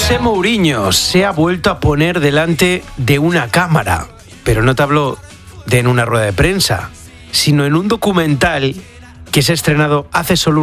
José Mourinho se ha vuelto a poner delante de una cámara, pero no te hablo de en una rueda de prensa, sino en un documental que se ha estrenado hace solo